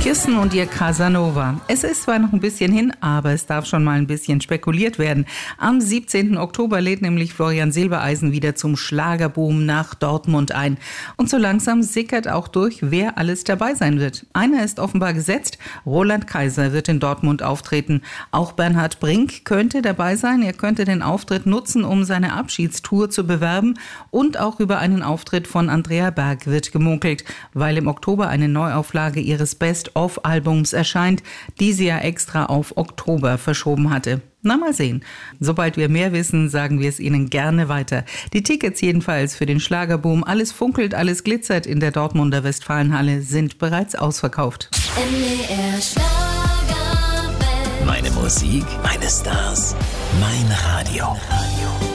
Kirsten und ihr Casanova. Es ist zwar noch ein bisschen hin, aber es darf schon mal ein bisschen spekuliert werden. Am 17. Oktober lädt nämlich Florian Silbereisen wieder zum Schlagerboom nach Dortmund ein. Und so langsam sickert auch durch, wer alles dabei sein wird. Einer ist offenbar gesetzt. Roland Kaiser wird in Dortmund auftreten. Auch Bernhard Brink könnte dabei sein. Er könnte den Auftritt nutzen, um seine Abschiedstour zu bewerben. Und auch über einen Auftritt von Andrea Berg wird gemunkelt, weil im Oktober eine Neuauflage ihres Best-of-Albums erscheint, die sie ja extra auf Oktober verschoben hatte. Na, mal sehen. Sobald wir mehr wissen, sagen wir es Ihnen gerne weiter. Die Tickets jedenfalls für den Schlagerboom, alles funkelt, alles glitzert in der Dortmunder Westfalenhalle, sind bereits ausverkauft. NDR Schlagerwelt. Meine Musik, meine Stars, mein Radio.